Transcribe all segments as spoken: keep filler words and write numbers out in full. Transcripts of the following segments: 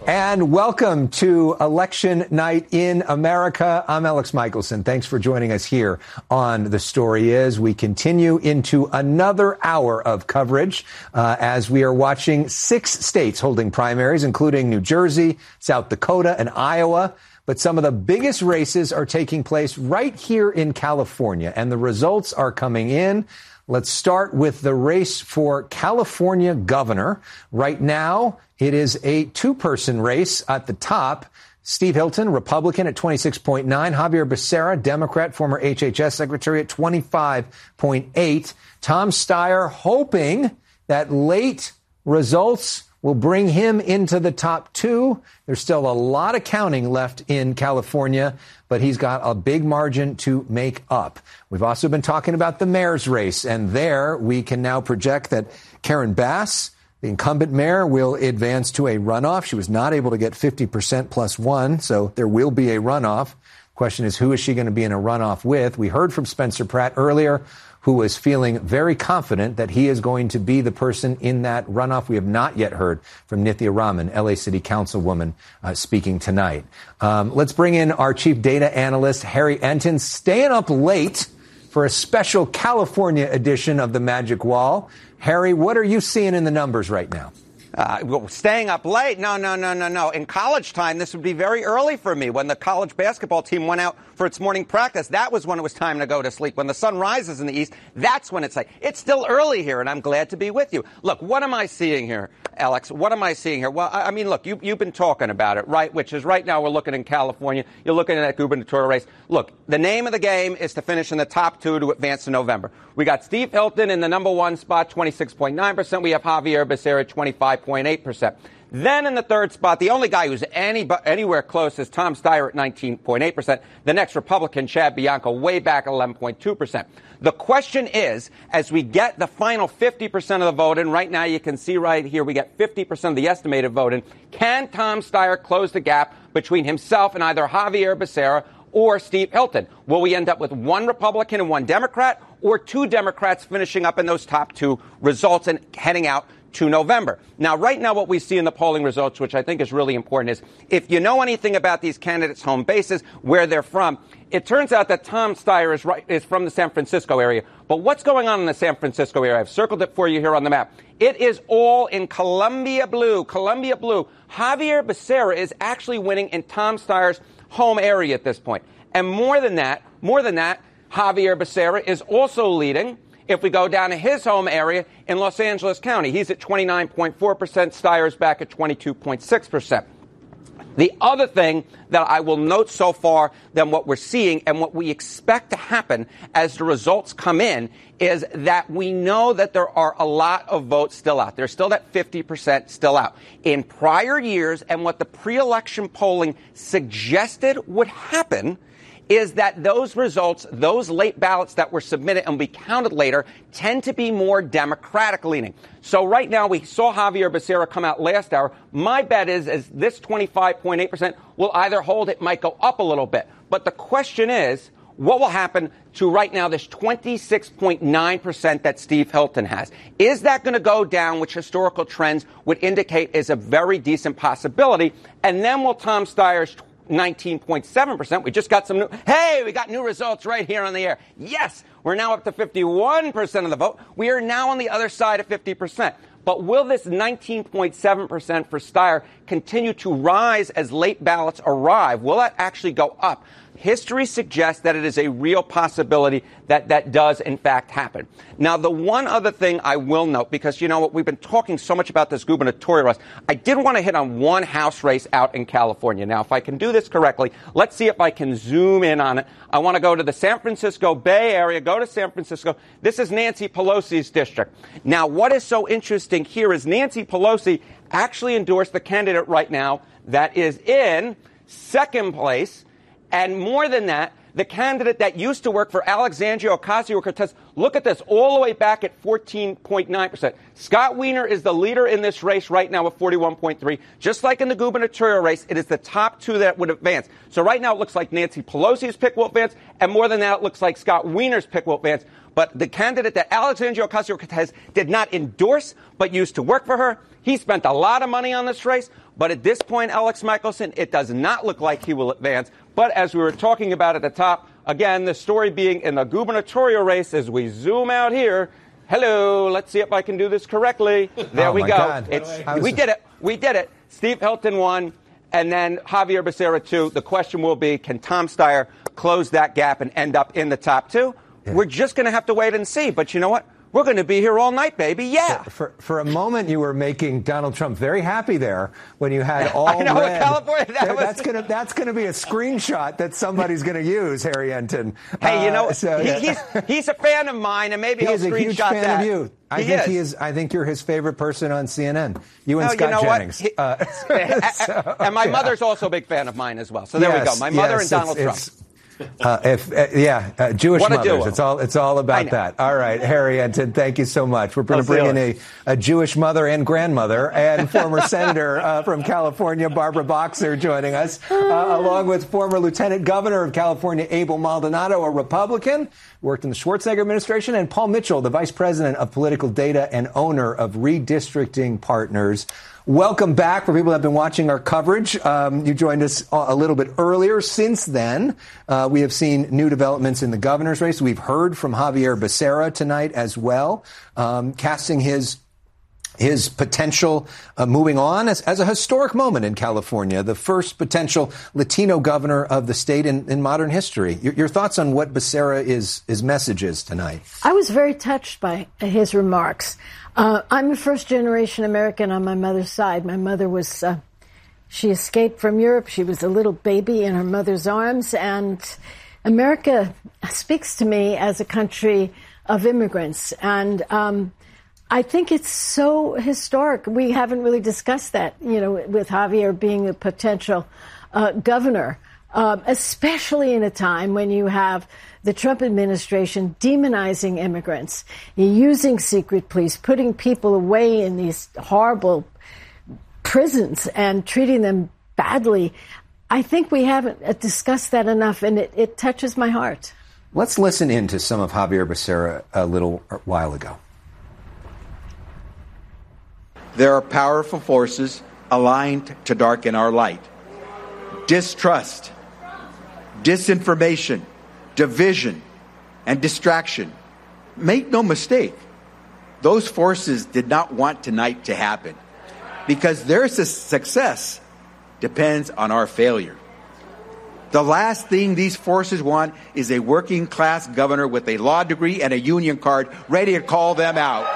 And welcome to Election Night in America. I'm Alex Michelson. Thanks for joining us here on The Story Is. We continue into another hour of coverage uh, as we are watching six states holding primaries, including New Jersey, South Dakota, and Iowa. But some of the biggest races are taking place right here in California, and the results are coming in. Let's start with the race for California governor. Right now, it is a two-person race at the top. Steve Hilton, Republican, at twenty-six point nine. Xavier Becerra, Democrat, former H H S secretary, at twenty-five point eight. Tom Steyer hoping that late results will bring him into the top two. There's still a lot of counting left in California, but he's got a big margin to make up. We've also been talking about the mayor's race, and there we can now project that Karen Bass, the incumbent mayor, will advance to a runoff. She was not able to get fifty percent plus one, so there will be a runoff. Question is, who is she going to be in a runoff with? We heard from Spencer Pratt earlier, who was feeling very confident that he is going to be the person in that runoff. We have not yet heard from Nithya Raman, L A City Councilwoman, uh, speaking tonight. Um, let's bring in our chief data analyst, Harry Enton, staying up late for a special California edition of the Magic Wall. Harry, what are you seeing in the numbers right now? Uh, well, staying up late? No, no, no, no, no. In college time, this would be very early for me. When the college basketball team went out for its morning practice, that was when it was time to go to sleep. When the sun rises in the east, that's when it's like, it's still early here, and I'm glad to be with you. Look, what am I seeing here, Alex? What am I seeing here? Well, I, I mean, look, you, you've been talking about it, right? Which is right now we're looking in California. You're looking at that gubernatorial race. Look, the name of the game is to finish in the top two to advance to November. We got Steve Hilton in the number one spot, twenty-six point nine percent. We have Xavier Becerra, twenty-five point eight percent. Then in the third spot, the only guy who's any, anywhere close is Tom Steyer at nineteen point eight percent. The next Republican, Chad Bianco, way back at eleven point two percent. The question is, as we get the final fifty percent of the vote in, right now you can see right here we get fifty percent of the estimated vote in, can Tom Steyer close the gap between himself and either Xavier Becerra or Steve Hilton? Will we end up with one Republican and one Democrat, or two Democrats finishing up in those top two results and heading out to November? Now, right now, what we see in the polling results, which I think is really important, is if you know anything about these candidates' home bases, where they're from, it turns out that Tom Steyer is, right, is from the San Francisco area. But what's going on in the San Francisco area? I've circled it for you here on the map. It is all in Columbia blue. Columbia blue. Xavier Becerra is actually winning in Tom Steyer's home area at this point. And more than that, more than that, Xavier Becerra is also leading if we go down to his home area in Los Angeles County. He's at twenty-nine point four percent. Steyer's back at twenty-two point six percent. The other thing that I will note so far than what we're seeing and what we expect to happen as the results come in is that we know that there are a lot of votes still out. There's still that fifty percent still out. In prior years, and what the pre-election polling suggested would happen, is that those results, those late ballots that were submitted and will be counted later, tend to be more Democratic leaning. So right now, we saw Xavier Becerra come out last hour. My bet is, is this twenty-five point eight percent will either hold, it might go up a little bit. But the question is, what will happen to right now this twenty-six point nine percent that Steve Hilton has? Is that going to go down, which historical trends would indicate is a very decent possibility? And then will Tom Steyer's nineteen point seven percent. We just got some new, hey, we got new results right here on the air. Yes, we're now up to fifty-one percent of the vote. We are now on the other side of fifty percent. But will this nineteen point seven percent for Steyer continue to rise as late ballots arrive? Will that actually go up? History suggests that it is a real possibility that that does, in fact, happen. Now, the one other thing I will note, because, you know what, we've been talking so much about this gubernatorial race, I did want to hit on one House race out in California. Now, if I can do this correctly, let's see if I can zoom in on it. I want to go to the San Francisco Bay Area, go to San Francisco. This is Nancy Pelosi's district. Now, what is so interesting here is Nancy Pelosi actually endorsed the candidate right now that is in second place. And more than that, the candidate that used to work for Alexandria Ocasio-Cortez, look at this, all the way back at fourteen point nine percent. Scott Wiener is the leader in this race right now with forty-one point three. Just like in the gubernatorial race, it is the top two that would advance. So right now it looks like Nancy Pelosi's pick will advance, and more than that, it looks like Scott Wiener's pick will advance. But the candidate that Alexandria Ocasio-Cortez did not endorse but used to work for her, he spent a lot of money on this race. But at this point, Alex Michelson, it does not look like he will advance. But as we were talking about at the top, again, the story being in the gubernatorial race as we zoom out here. Hello, let's see if I can do this correctly. There oh we my go. God. It's, we did it. We did it. Steve Hilton won, and then Javier Becerra two. The question will be, can Tom Steyer close that gap and end up in the top two? Yeah. We're just going to have to wait and see. But you know what? We're going to be here all night, baby. Yeah. For, for, for a moment, you were making Donald Trump very happy there when you had all I know, red. California, that was... That's going to that's going to be a screenshot that somebody's going to use, Harry Enton. Hey, you know, uh, so, he, he's he's a fan of mine, and maybe he he'll is a screenshot huge fan that. of you. I he think is. he is. I think you're his favorite person on C N N. You and no, Scott you know Jennings. He, uh, so, and my yeah. mother's also a big fan of mine as well. So there yes, we go. My mother yes, and Donald it's, Trump. It's, Uh, if uh, yeah, uh, Jewish What a mothers. duo. It's all it's all about that. All right, Harry Enton, thank you so much. We're going to bring in a, a Jewish mother and grandmother and former senator uh, from California, Barbara Boxer, joining us, uh, along with former Lieutenant Governor of California, Abel Maldonado, a Republican, worked in the Schwarzenegger administration, and Paul Mitchell, the Vice President of Political Data and owner of Redistricting Partners. Welcome back for people that have been watching our coverage. Um, you joined us a little bit earlier. Since then, uh, we have seen new developments in the governor's race. We've heard from Javier Becerra tonight as well, um, casting his his potential uh, moving on as, as a historic moment in California, the first potential Latino governor of the state in, in modern history. Your, your thoughts on what Becerra is, his message is tonight? I was very touched by his remarks. Uh, I'm a first-generation American on my mother's side. My mother was, uh, she escaped from Europe. She was a little baby in her mother's arms. And America speaks to me as a country of immigrants. And um, I think it's so historic. We haven't really discussed that, you know, with Javier being a potential uh, governor, um, especially in a time when you have the Trump administration demonizing immigrants, using secret police, putting people away in these horrible prisons and treating them badly. I think we haven't discussed that enough, and it, it touches my heart. Let's listen in to some of Javier Becerra a little while ago. There are powerful forces aligned to darken our light. Distrust, disinformation, division, and distraction. Make no mistake, those forces did not want tonight to happen because their su- success depends on our failure. The last thing these forces want is a working class governor with a law degree and a union card ready to call them out.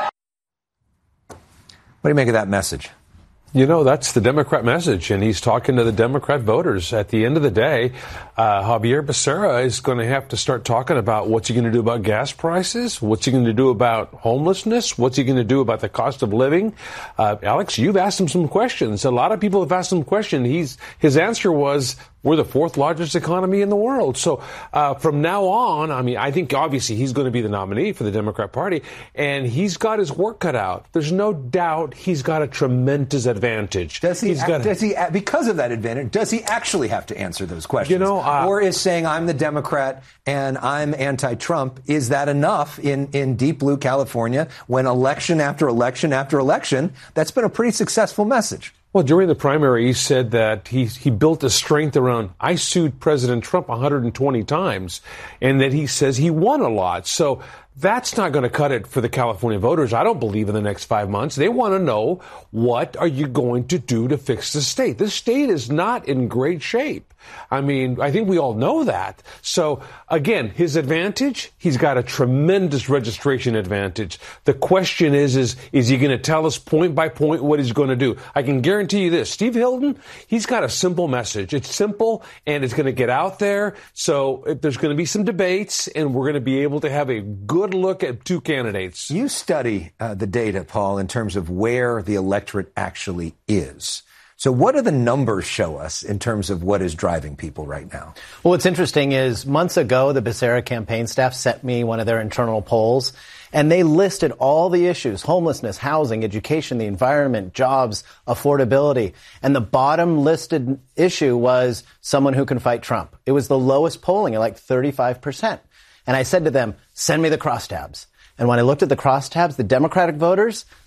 What do you make of that message? You know, that's the Democrat message, and he's talking to the Democrat voters. At the end of the day, uh, Javier Becerra is going to have to start talking about what's he going to do about gas prices, what's he going to do about homelessness, what's he going to do about the cost of living. Uh, Alex, you've asked him some questions. A lot of people have asked him questions. He's, his answer was, we're the fourth largest economy in the world. So uh, from now on, I mean, I think obviously he's going to be the nominee for the Democrat Party, and he's got his work cut out. There's no doubt he's got a tremendous advantage. Does he? He's got does he? Because of that advantage, does he actually have to answer those questions? You know, uh, or is saying I'm the Democrat and I'm anti-Trump, is that enough in in deep blue California when election after election after election? That's been a pretty successful message. Well, during the primary, he said that he he built a strength around, I sued President Trump one hundred twenty times, and that he says he won a lot. So that's not going to cut it for the California voters, I don't believe, in the next five months. They want to know, what are you going to do to fix the state? The state is not in great shape. I mean, I think we all know that. So, again, his advantage, he's got a tremendous registration advantage. The question is, is, is he going to tell us point by point what he's going to do? I can guarantee you this. Steve Hilton, he's got a simple message. It's simple, and it's going to get out there. So there's going to be some debates, and we're going to be able to have a good look at two candidates. You study uh, the data, Paul, in terms of where the electorate actually is. So what do the numbers show us in terms of what is driving people right now? Well, what's interesting is months ago, the Becerra campaign staff sent me one of their internal polls, and they listed all the issues: homelessness, housing, education, the environment, jobs, affordability. And the bottom listed issue was someone who can fight Trump. It was the lowest polling at like thirty-five percent. And I said to them, send me the crosstabs. And when I looked at the crosstabs, the Democratic voters,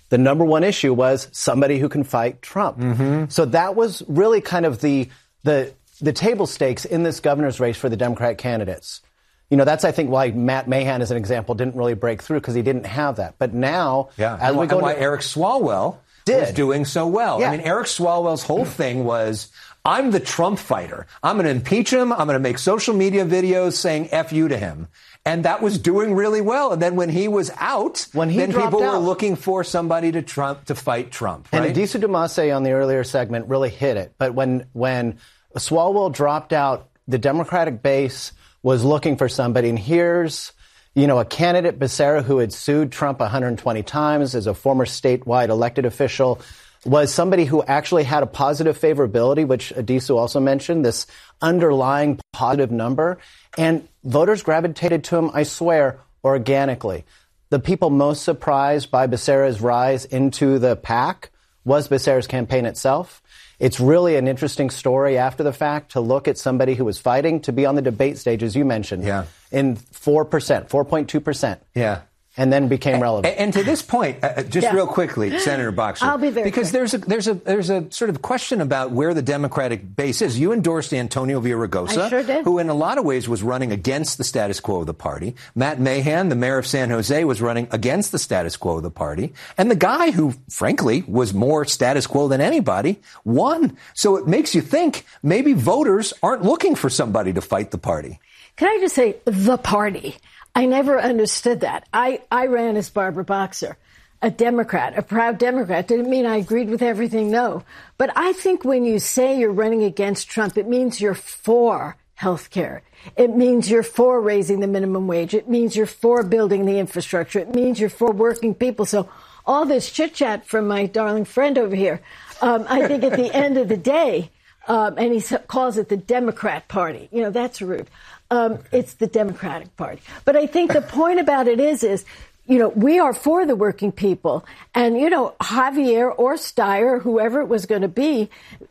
the number one issue was somebody who can fight Trump. Mm-hmm. So that was really kind of the the the table stakes in this governor's race for the Democratic candidates. You know, that's, I think, why Matt Mahan, as an example, didn't really break through, because he didn't have that. But now, yeah. as and we go and why to, Eric Swalwell did. was doing so well. Yeah. I mean, Eric Swalwell's whole thing was, I'm the Trump fighter. I'm going to impeach him. I'm going to make social media videos saying F you to him. And that was doing really well. And then when he was out, when he then people out. were looking for somebody to Trump to fight Trump. Right? And Adisa Dumase on the earlier segment really hit it. But when when Swalwell dropped out, the Democratic base was looking for somebody. And here's, you know, a candidate, Becerra, who had sued Trump one hundred twenty times as a former statewide elected official, was somebody who actually had a positive favorability, which Adisa also mentioned, this underlying positive number. And voters gravitated to him, I swear, organically. The people most surprised by Becerra's rise into the pack was Becerra's campaign itself. It's really an interesting story after the fact to look at somebody who was fighting to be on the debate stage, as you mentioned, yeah. in four percent, four point two percent. Yeah. And then became relevant. And, and to this point, uh, just yeah. real quickly, Senator Boxer, I'll be very because quick. there's a there's a there's a sort of question about where the Democratic base is. You endorsed Antonio Villaraigosa, I sure did. who in a lot of ways was running against the status quo of the party. Matt Mahan, the mayor of San Jose, was running against the status quo of the party. And the guy who, frankly, was more status quo than anybody, won. So it makes you think maybe voters aren't looking for somebody to fight the party. Can I just say the party? I never understood that. I, I ran as Barbara Boxer, a Democrat, a proud Democrat. Didn't mean I agreed with everything, no. But I think when you say you're running against Trump, it means you're for health care. It means you're for raising the minimum wage. It means you're for building the infrastructure. It means you're for working people. So all this chit-chat from my darling friend over here, um, I think at the end of the day, um, and he calls it the Democrat Party. You know, that's rude. Um, it's the Democratic Party. But I think the point about it is, is, you know, we are for the working people. And, you know, Javier or Steyer, whoever it was going to be,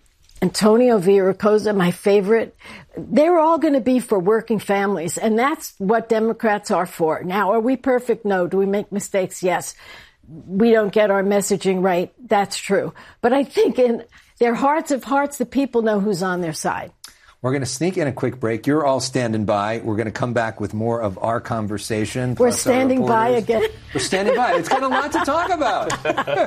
Antonio Villaraigosa, my favorite, they were all going to be for working families. And that's what Democrats are for. Now, are we perfect? No. Do we make mistakes? Yes. We don't get our messaging right. That's true. But I think in their hearts of hearts, the people know who's on their side. We're going to sneak in a quick break. You're all standing by. We're going to come back with more of our conversation. We're standing by again. We're standing by. It's got a lot to talk about.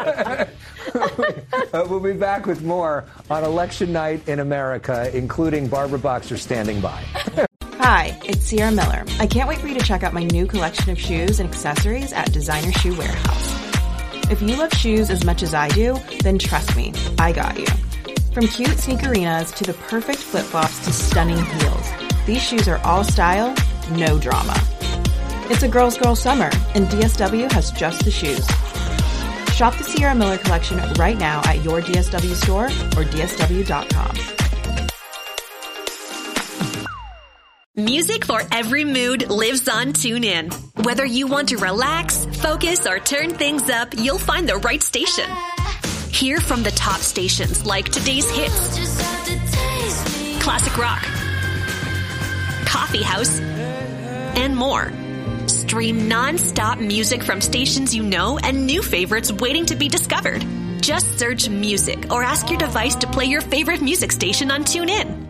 uh, we'll be back with more on election night in America, including Barbara Boxer standing by. Hi, it's Sierra Miller. I can't wait for you to check out my new collection of shoes and accessories at Designer Shoe Warehouse. If you love shoes as much as I do, then trust me, I got you. From cute sneakerinas to the perfect flip-flops to stunning heels, these shoes are all style, no drama. It's a girl's girl summer, and D S W has just the shoes. Shop the Sierra Miller collection right now at your D S W store or D S W dot com. Music for every mood lives on TuneIn. Whether you want to relax, focus, or turn things up, you'll find the right station. Hear from the top stations like Today's Hits, Classic Rock, Coffee House, and more. Stream non-stop music from stations you know and new favorites waiting to be discovered. Just search music or ask your device to play your favorite music station on TuneIn.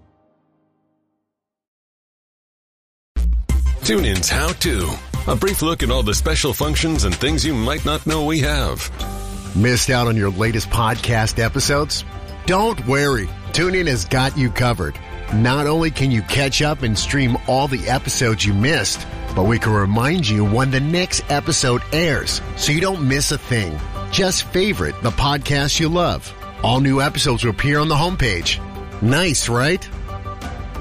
TuneIn's How To. A brief look at all the special functions and things you might not know we have. Missed out on your latest podcast episodes? Don't worry. TuneIn has got you covered. Not only can you catch up and stream all the episodes you missed, but we can remind you when the next episode airs so you don't miss a thing. Just favorite the podcast you love. All new episodes will appear on the homepage. Nice, right?